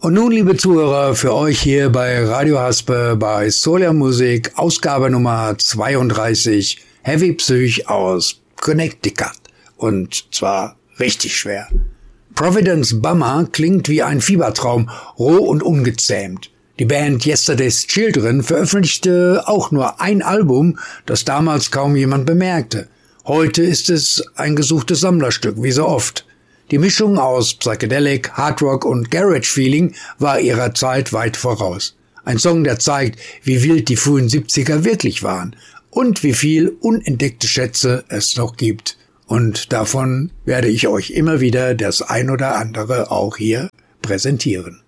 Und nun, liebe Zuhörer, für euch hier bei Radio Haspe bei Solia Musik, Ausgabe Nummer 32, Heavy Psych aus Connecticut. Und zwar richtig schwer. Providence Bummer klingt wie ein Fiebertraum, roh und ungezähmt. Die Band Yesterday's Children veröffentlichte auch nur ein Album, das damals kaum jemand bemerkte. Heute ist es ein gesuchtes Sammlerstück, wie so oft. Die Mischung aus Psychedelic, Hardrock und Garage-Feeling war ihrer Zeit weit voraus. Ein Song, der zeigt, wie wild die frühen 70er wirklich waren und wie viel unentdeckte Schätze es noch gibt. Und davon werde ich euch immer wieder das ein oder andere auch hier präsentieren.